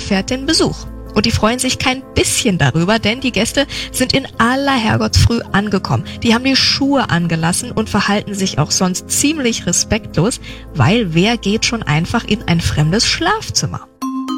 erfährt den Besuch. Und die freuen sich kein bisschen darüber, denn die Gäste sind in aller Herrgottsfrüh angekommen. Die haben die Schuhe angelassen und verhalten sich auch sonst ziemlich respektlos, weil wer geht schon einfach in ein fremdes Schlafzimmer?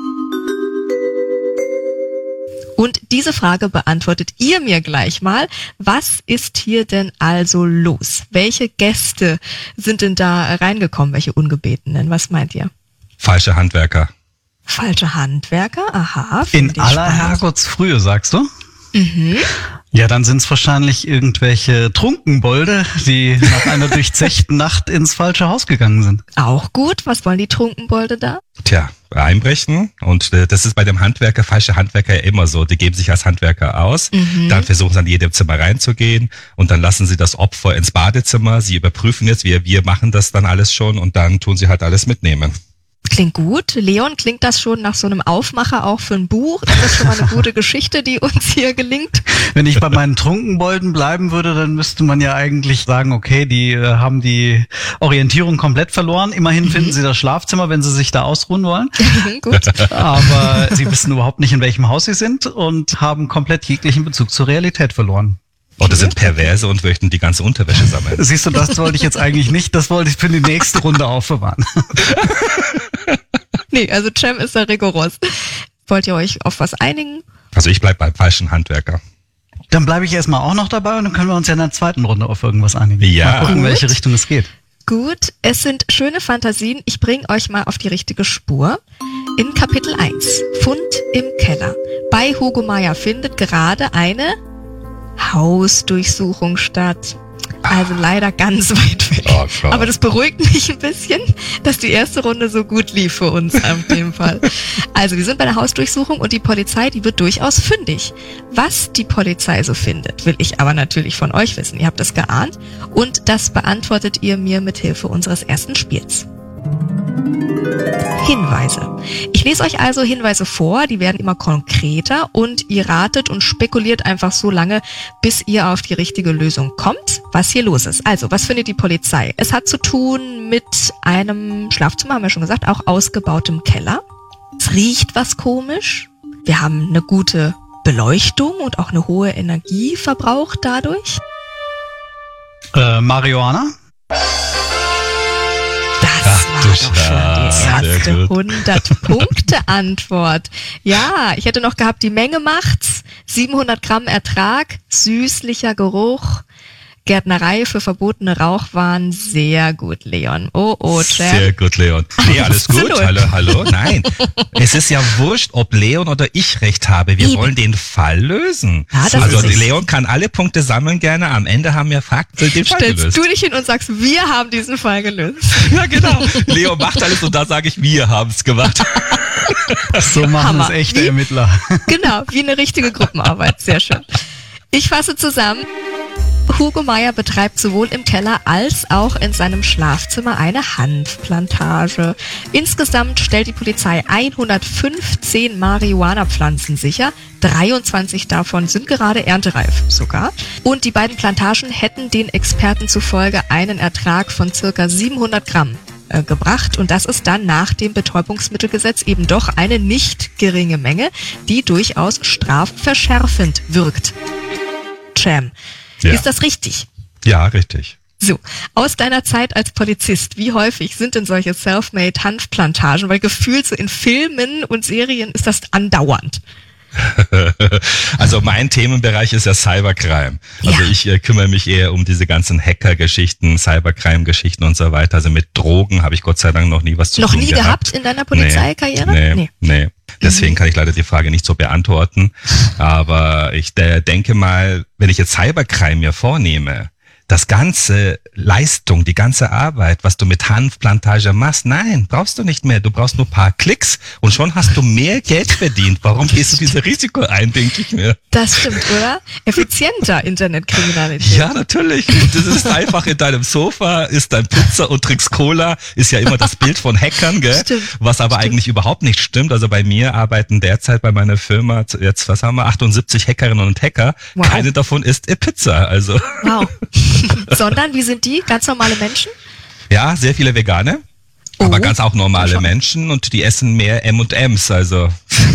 Und diese Frage beantwortet ihr mir gleich mal. Was ist hier denn also los? Welche Gäste sind denn da reingekommen? Welche Ungebetenen? Was meint ihr? Falsche Handwerker. Falsche Handwerker? Aha. In aller Herrgottsfrühe, sagst du? Mhm. Ja, dann sind es wahrscheinlich irgendwelche Trunkenbolde, die nach einer durchzechten Nacht ins falsche Haus gegangen sind. Auch gut. Was wollen die Trunkenbolde da? Tja, einbrechen. Und das ist bei dem Handwerker, falsche Handwerker ja immer so. Die geben sich als Handwerker aus, dann versuchen sie an jedem Zimmer reinzugehen und dann lassen sie das Opfer ins Badezimmer. Sie überprüfen jetzt, wir machen das dann alles schon und dann tun sie halt alles mitnehmen. Klingt gut. Leon, klingt das schon nach so einem Aufmacher auch für ein Buch? Ist das schon mal eine gute Geschichte, die uns hier gelingt? Wenn ich bei meinen Trunkenbolden bleiben würde, dann müsste man ja eigentlich sagen, okay, die haben die Orientierung komplett verloren. Immerhin finden sie das Schlafzimmer, wenn sie sich da ausruhen wollen. Gut. Aber sie wissen überhaupt nicht, in welchem Haus sie sind und haben komplett jeglichen Bezug zur Realität verloren. Oder sind perverse und möchten die ganze Unterwäsche sammeln. Siehst du, das wollte ich jetzt eigentlich nicht. Das wollte ich für die nächste Runde aufbewahren. Nee, also Cem ist da rigoros. Wollt ihr euch auf was einigen? Also ich bleib beim falschen Handwerker. Dann bleibe ich erstmal auch noch dabei und dann können wir uns ja in der zweiten Runde auf irgendwas einigen. Ja. Mal gucken, in welche Richtung es geht. Gut, es sind schöne Fantasien. Ich bringe euch mal auf die richtige Spur. In Kapitel 1, Fund im Keller. Bei Hugo Meyer findet gerade eine Hausdurchsuchung statt. Also leider ganz weit weg. Oh Gott. Aber das beruhigt mich ein bisschen, dass die erste Runde so gut lief für uns auf dem Fall. Also wir sind bei der Hausdurchsuchung und die Polizei, die wird durchaus fündig. Was die Polizei so findet, will ich aber natürlich von euch wissen. Ihr habt es geahnt und das beantwortet ihr mir mit Hilfe unseres ersten Spiels. Hinweise. Ich lese euch also Hinweise vor, die werden immer konkreter und ihr ratet und spekuliert einfach so lange, bis ihr auf die richtige Lösung kommt, was hier los ist. Also, was findet die Polizei? Es hat zu tun mit einem Schlafzimmer, haben wir schon gesagt, auch ausgebautem Keller. Es riecht was komisch. Wir haben eine gute Beleuchtung und auch eine hohe Energieverbrauch dadurch. Marihuana? Das war doch schon die erste 100-Punkte-Antwort. Ja, ich hätte noch gehabt, die Menge macht's. 700 Gramm Ertrag, süßlicher Geruch, Gärtnerei für verbotene Rauchwaren. Sehr gut, Leon. Oh, Cem. Sehr gut, Leon. Nee, alles gut. Hallo. Nein. Es ist ja wurscht, ob Leon oder ich recht habe. Wir wollen den Fall lösen. Ja, das also ist Leon kann alle Punkte sammeln gerne. Am Ende haben wir Fakten den Fall Stellst gelöst. du dich hin und sagst, wir haben diesen Fall gelöst. Ja, genau. Leon macht alles und da sage ich, wir haben es gemacht. So machen Hammer. es echte Wie? Ermittler. Genau, wie eine richtige Gruppenarbeit. Sehr schön. Ich fasse zusammen. Hugo Meyer betreibt sowohl im Keller als auch in seinem Schlafzimmer eine Hanfplantage. Insgesamt stellt die Polizei 115 Marihuana-Pflanzen sicher. 23 davon sind gerade erntereif sogar. Und die beiden Plantagen hätten den Experten zufolge einen Ertrag von circa 700 Gramm gebracht. Und das ist dann nach dem Betäubungsmittelgesetz eben doch eine nicht geringe Menge, die durchaus strafverschärfend wirkt. Cem. Ja. Ist das richtig? Ja, richtig. So, aus deiner Zeit als Polizist, wie häufig sind denn solche Selfmade-Hanfplantagen? Weil gefühlt so in Filmen und Serien ist das andauernd. Also mein Themenbereich ist ja Cybercrime. Also Ja. ich kümmere mich eher um diese ganzen Hacker-Geschichten, Cybercrime-Geschichten und so weiter. Also mit Drogen habe ich Gott sei Dank noch nie was zu Noch tun nie gehabt in deiner Polizeikarriere? Nee. Deswegen kann ich leider die Frage nicht so beantworten. Aber ich denke mal, wenn ich jetzt Cybercrime mir vornehme, das ganze Leistung, die ganze Arbeit, was du mit Hanfplantage machst, nein, brauchst du nicht mehr. Du brauchst nur ein paar Klicks und schon hast du mehr Geld verdient. Warum gehst du dieses Risiko ein, denke ich mir. Das stimmt, oder? Effizienter Internetkriminalität. Ja, natürlich. Das ist einfach in deinem Sofa, isst dein Pizza und trinkst Cola, ist ja immer das Bild von Hackern, gell? Stimmt. Was aber eigentlich überhaupt nicht stimmt. Also bei mir arbeiten derzeit bei meiner Firma jetzt, 78 Hackerinnen und Hacker. Wow. Keine davon isst Pizza, also. Wow. Sondern, wie sind die? Ganz normale Menschen? Ja, sehr viele Vegane. Oh. Aber ganz auch normale Schon. Menschen und die essen mehr M&M's, also